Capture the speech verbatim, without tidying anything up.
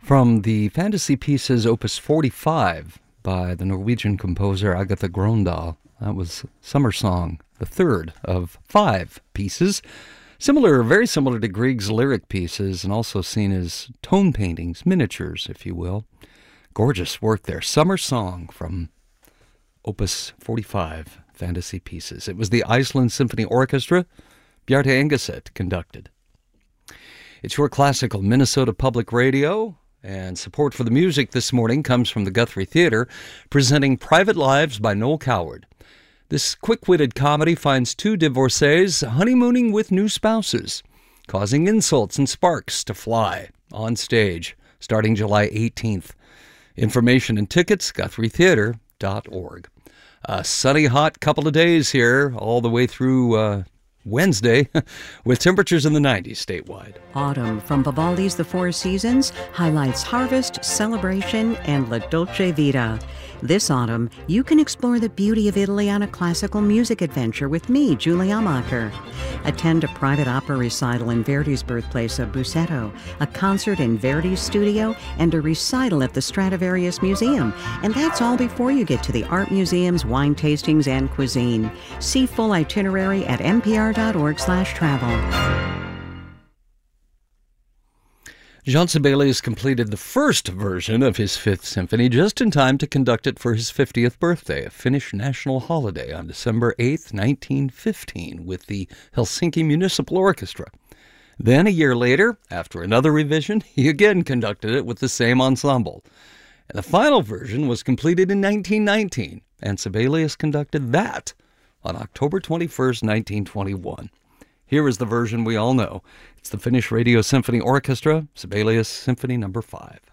From the fantasy pieces Opus forty-five by the Norwegian composer Agatha Grøndahl. That was Summer Song, the third of five pieces. Similar, very similar to Grieg's lyric pieces, and also seen as tone paintings, miniatures, if you will. Gorgeous work there. Summer Song from Opus forty-five, fantasy pieces. It was the Iceland Symphony Orchestra. Bjarte Engeset conducted. It's your classical Minnesota Public Radio, and support for the music this morning comes from the Guthrie Theater, presenting Private Lives by Noel Coward. This quick-witted comedy finds two divorcees honeymooning with new spouses, causing insults and sparks to fly on stage, starting July eighteenth. Information and tickets, guthrie theater dot org. A sunny, hot couple of days here, all the way through uh, Wednesday, with temperatures in the nineties statewide. Autumn from Vivaldi's The Four Seasons highlights harvest, celebration, and La Dolce Vita. This autumn, you can explore the beauty of Italy on a classical music adventure with me, Julie Amacher. Attend a private opera recital in Verdi's birthplace of Busseto, a concert in Verdi's studio, and a recital at the Stradivarius Museum. And that's all before you get to the art museums, wine tastings, and cuisine. See full itinerary at n p r dot org slash travel. Jean Sibelius completed the first version of his Fifth Symphony just in time to conduct it for his fiftieth birthday, a Finnish national holiday on December eighth, nineteen fifteen, with the Helsinki Municipal Orchestra. Then, a year later, after another revision, he again conducted it with the same ensemble. And the final version was completed in nineteen nineteen, and Sibelius conducted that on October twenty-first, nineteen twenty-one. Here is the version we all know. It's the Finnish Radio Symphony Orchestra, Sibelius Symphony Number five.